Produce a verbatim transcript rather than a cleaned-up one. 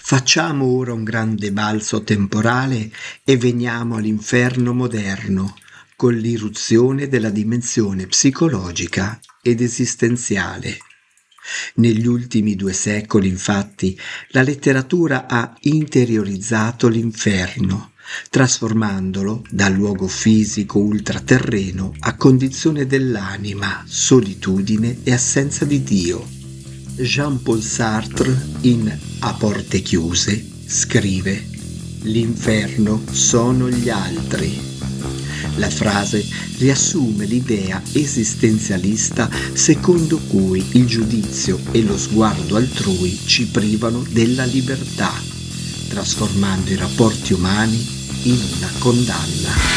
Facciamo ora un grande balzo temporale e veniamo all'inferno moderno, con l'irruzione della dimensione psicologica ed esistenziale. Negli ultimi due secoli, infatti, la letteratura ha interiorizzato l'inferno, trasformandolo da luogo fisico ultraterreno a condizione dell'anima, solitudine e assenza di Dio. Jean-Paul Sartre, in A porte chiuse, scrive: «L'inferno sono gli altri». La frase riassume l'idea esistenzialista secondo cui il giudizio e lo sguardo altrui ci privano della libertà, trasformando i rapporti umani in una condanna.